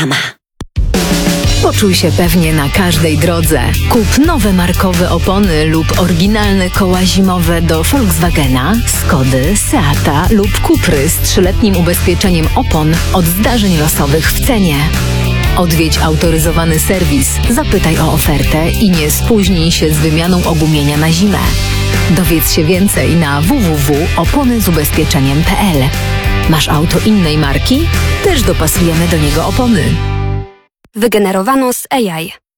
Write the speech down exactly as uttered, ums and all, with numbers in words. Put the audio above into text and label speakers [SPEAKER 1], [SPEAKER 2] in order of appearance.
[SPEAKER 1] Reklama.
[SPEAKER 2] Poczuj się pewnie na każdej drodze. Kup nowe markowe opony lub oryginalne koła zimowe do Volkswagena, Skody, Seata lub Cupry z trzyletnim ubezpieczeniem opon od zdarzeń losowych w cenie. Odwiedź autoryzowany serwis, zapytaj o ofertę i nie spóźnij się z wymianą ogumienia na zimę. Dowiedz się więcej na w w w kropka opony z ubezpieczeniem kropka p l. Masz auto innej marki? Też dopasujemy do niego opony.
[SPEAKER 3] Wygenerowano z A I.